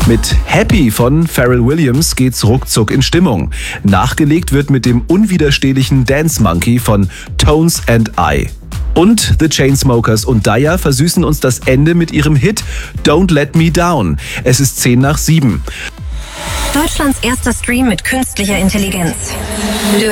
Mit Happy von Pharrell Williams geht's ruckzuck in Stimmung. Nachgelegt wird mit dem unwiderstehlichen Dance Monkey von Tones and I. Und The Chainsmokers und Daya versüßen uns das Ende mit ihrem Hit Don't Let Me Down. Es ist 6:10. Deutschlands erster Stream mit künstlicher Intelligenz.